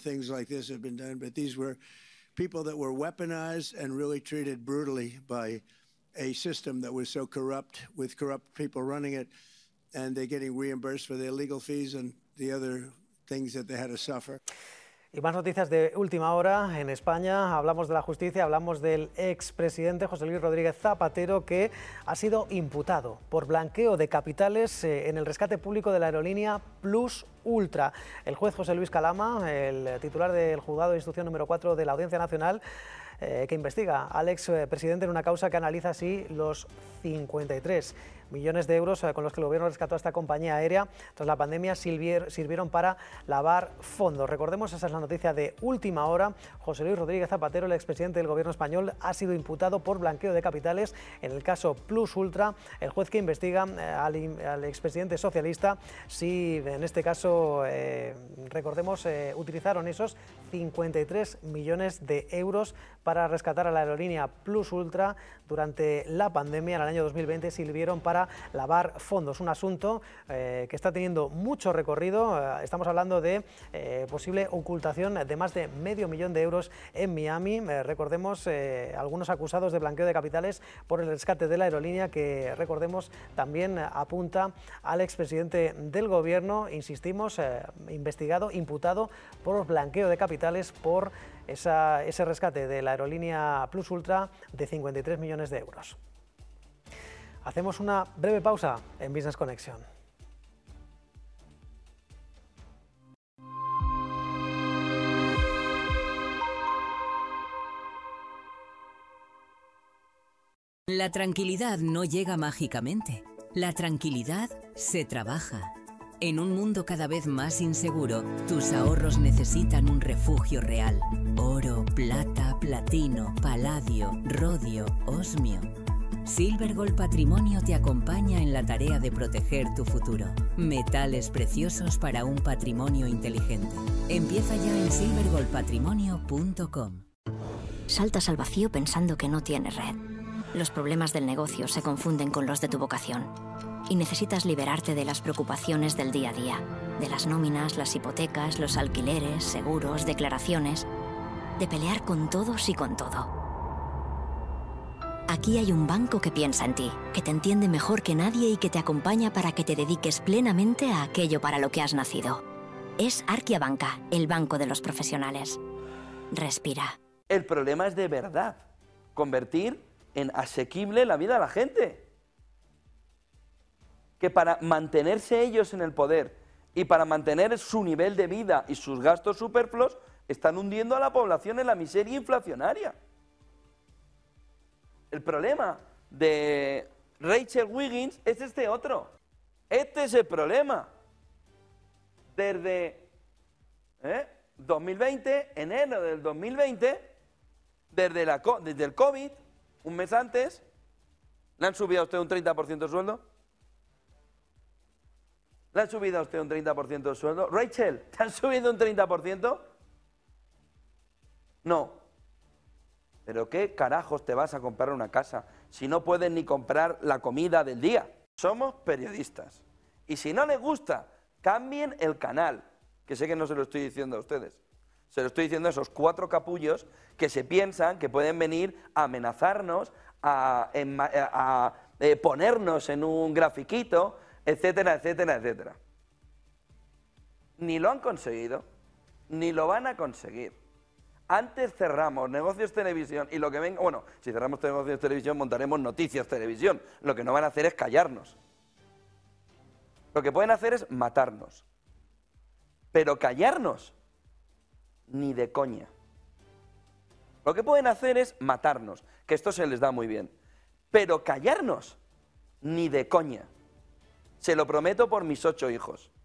things like this have been done, but these were people that were weaponized and really treated brutally by a system that was so corrupt, with corrupt people running it, and they're getting reimbursed for their legal fees and the other things that they had to suffer. Y más noticias de última hora en España. Hablamos de la justicia, hablamos del expresidente José Luis Rodríguez Zapatero, que ha sido imputado por blanqueo de capitales en el rescate público de la aerolínea Plus Ultra. El juez José Luis Calama, el titular del juzgado de instrucción número 4 de la Audiencia Nacional, que investiga al expresidente en una causa que analiza así los 53 millones de euros con los que el gobierno rescató a esta compañía aérea tras la pandemia sirvieron para lavar fondos. Recordemos, esa es la noticia de última hora. José Luis Rodríguez Zapatero, el expresidente del gobierno español, ha sido imputado por blanqueo de capitales en el caso Plus Ultra. El juez que investiga al expresidente socialista si en este caso, recordemos, utilizaron esos 53 millones de euros para rescatar a la aerolínea Plus Ultra durante la pandemia en el año 2020, sirvieron para lavar fondos. Un asunto que está teniendo mucho recorrido. Estamos hablando de posible ocultación de más de $500 000 de euros en Miami. Recordemos, algunos acusados de blanqueo de capitales por el rescate de la aerolínea, que recordemos también apunta al expresidente del gobierno, insistimos, investigado, imputado por blanqueo de capitales por ese rescate de la aerolínea Plus Ultra de 53 millones de euros. Hacemos una breve pausa en Business Connection. La tranquilidad no llega mágicamente. La tranquilidad se trabaja. En un mundo cada vez más inseguro, tus ahorros necesitan un refugio real. Oro, plata, platino, paladio, rodio, osmio. Silvergold Patrimonio te acompaña en la tarea de proteger tu futuro. Metales preciosos para un patrimonio inteligente. Empieza ya en silvergoldpatrimonio.com. Saltas al vacío pensando que no tienes red. Los problemas del negocio se confunden con los de tu vocación. Y necesitas liberarte de las preocupaciones del día a día. De las nóminas, las hipotecas, los alquileres, seguros, declaraciones. De pelear con todos y con todo. Aquí hay un banco que piensa en ti, que te entiende mejor que nadie y que te acompaña para que te dediques plenamente a aquello para lo que has nacido. Es Arkia Banca, el banco de los profesionales. Respira. El problema es de verdad convertir en asequible la vida de la gente. Que para mantenerse ellos en el poder y para mantener su nivel de vida y sus gastos superfluos, están hundiendo a la población en la miseria inflacionaria. El problema de Rachel Wiggins es este otro. Este es el problema. Desde 2020, enero del 2020, desde el COVID, un mes antes, ¿le han subido a usted un 30% de sueldo? ¿Le han subido a usted un 30% de sueldo? Rachel, ¿te han subido un 30%? No. ¿Pero qué carajos te vas a comprar una casa si no puedes ni comprar la comida del día? Somos periodistas. Y si no les gusta, cambien el canal. Que sé que no se lo estoy diciendo a ustedes. Se lo estoy diciendo a esos 4 capullos que se piensan que pueden venir a amenazarnos, a ponernos en un grafiquito, etcétera, etcétera, etcétera. Ni lo han conseguido, ni lo van a conseguir. Antes cerramos Negocios Televisión y lo que venga... Bueno, si cerramos Negocios Televisión montaremos Noticias Televisión. Lo que no van a hacer es callarnos. Lo que pueden hacer es matarnos. Pero callarnos, ni de coña. Lo que pueden hacer es matarnos, que esto se les da muy bien. Pero callarnos, ni de coña. Se lo prometo por mis 8 hijos.